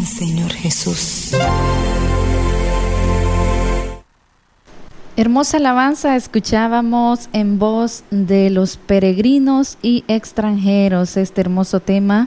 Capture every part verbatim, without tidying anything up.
Amén, Señor Jesús. Hermosa alabanza escuchábamos en voz de los peregrinos y extranjeros, este hermoso tema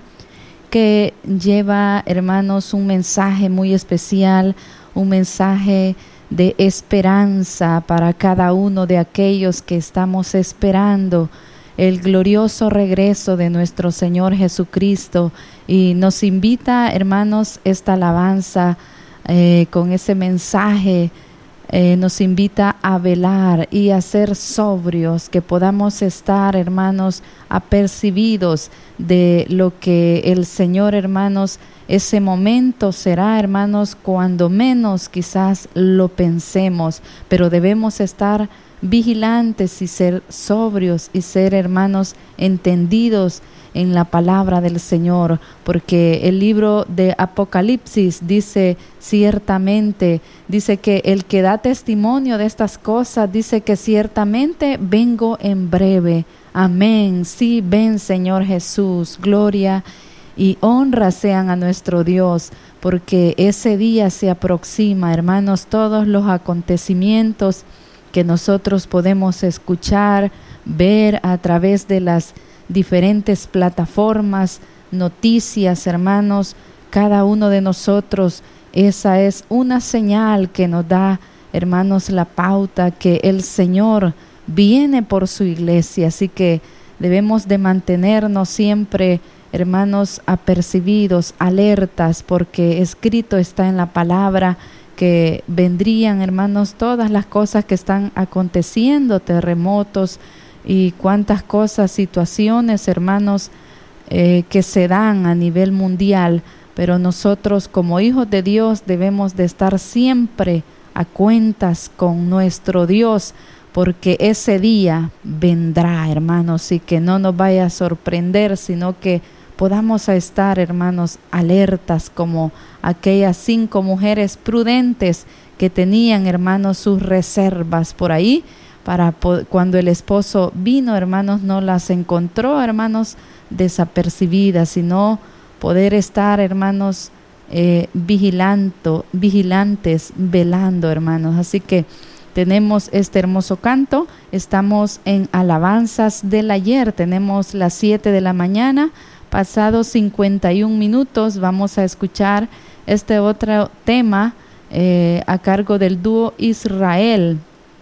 que lleva, hermanos, un mensaje muy especial, un mensaje de esperanza para cada uno de aquellos que estamos esperando el glorioso regreso de nuestro Señor Jesucristo. Y nos invita, hermanos, esta alabanza eh, con ese mensaje, eh, nos invita a velar y a ser sobrios, que podamos estar, hermanos, apercibidos de lo que el Señor, hermanos, ese momento será, hermanos, cuando menos quizás lo pensemos, pero debemos estar vigilantes y ser sobrios y ser, hermanos, entendidos en la palabra del Señor, porque el libro de Apocalipsis dice ciertamente, dice que el que da testimonio de estas cosas, dice que ciertamente vengo en breve. Amén. Sí, ven, Señor Jesús. Gloria y honra sean a nuestro Dios, porque ese día se aproxima, hermanos. Todos los acontecimientos que nosotros podemos escuchar, ver a través de las diferentes plataformas, noticias, hermanos, cada uno de nosotros, esa es una señal que nos da, hermanos, la pauta que el Señor viene por su iglesia. Así que debemos de mantenernos siempre, hermanos, apercibidos, alertas, porque escrito está en la palabra que vendrían, hermanos, todas las cosas que están aconteciendo, terremotos y cuántas cosas, situaciones, hermanos, eh, que se dan a nivel mundial. Pero nosotros como hijos de Dios debemos de estar siempre a cuentas con nuestro Dios, porque ese día vendrá, hermanos, y que no nos vaya a sorprender, sino que podamos a estar, hermanos, alertas como aquellas cinco mujeres prudentes que tenían, hermanos, sus reservas por ahí, para cuando el esposo vino, hermanos, no las encontró, hermanos, desapercibidas, sino poder estar, hermanos, eh, vigilando, vigilantes, velando, hermanos. Así que tenemos este hermoso canto, estamos en alabanzas del ayer, tenemos las siete de la mañana, pasados cincuenta y un minutos, vamos a escuchar este otro tema eh, a cargo del dúo Israel.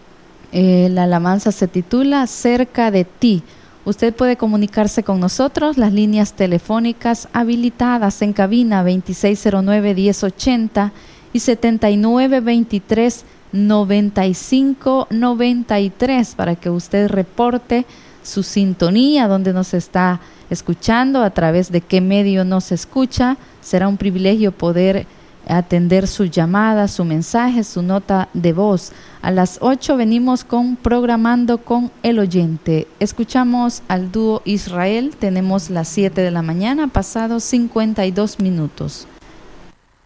Eh, la alabanza se titula Cerca de ti. Usted puede comunicarse con nosotros, las líneas telefónicas habilitadas en cabina veintiséis cero nueve, diez ochenta y setenta y nueve veintitrés, noventa y cinco noventa y tres, para que usted reporte su sintonía, donde nos está escuchando, a través de qué medio nos escucha. Será un privilegio poder atender su llamada, su mensaje, su nota de voz. A las ocho venimos con Programando con el Oyente. Escuchamos al dúo Israel, tenemos las siete de la mañana, pasados cincuenta y dos minutos.